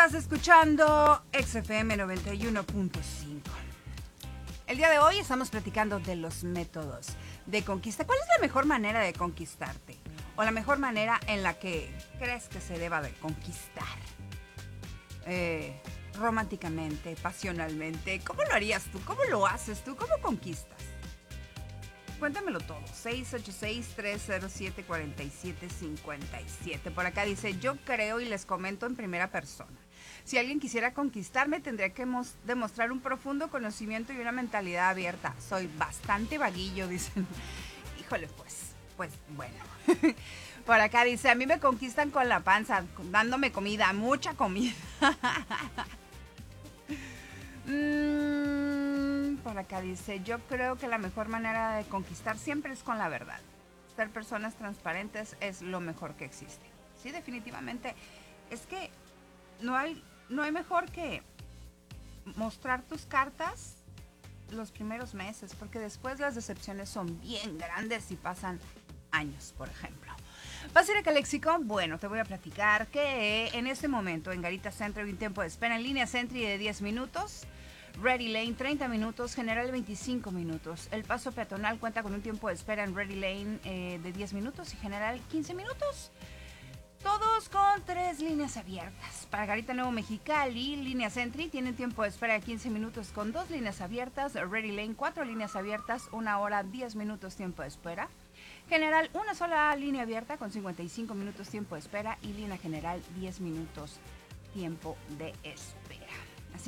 Estás escuchando XFM 91.5. El día de hoy estamos platicando de los métodos de conquista. ¿Cuál es la mejor manera de conquistarte? O la mejor manera en la que crees que se deba de conquistar. Románticamente, pasionalmente. ¿Cómo lo harías tú? ¿Cómo lo haces tú? ¿Cómo conquistas? Cuéntamelo todo. 686-307-4757. Por acá dice, yo creo y les comento en primera persona. Si alguien quisiera conquistarme, tendría que demostrar un profundo conocimiento y una mentalidad abierta. Soy bastante vaguillo, dicen. Híjole, pues bueno. Por acá dice, a mí me conquistan con la panza, dándome comida, mucha comida. Por acá dice, yo creo que la mejor manera de conquistar siempre es con la verdad. Ser personas transparentes es lo mejor que existe. Sí, definitivamente. Es que no hay mejor que mostrar tus cartas los primeros meses, porque después las decepciones son bien grandes y pasan años, por ejemplo. ¿Vas a ir a Calexico? Bueno, te voy a platicar que en este momento en Garita Centro hay un tiempo de espera en línea Sentry de 10 minutos. Ready Lane 30 minutos, General 25 minutos. El paso peatonal cuenta con un tiempo de espera en Ready Lane de 10 minutos y General 15 minutos. Todos con 3 líneas abiertas. Para Garita Nuevo Mexicali, línea Sentry tienen tiempo de espera de 15 minutos con 2 líneas abiertas. Ready Lane 4 líneas abiertas, 1 hora 10 minutos tiempo de espera. General, una sola línea abierta con 55 minutos tiempo de espera y línea general 10 minutos tiempo de espera.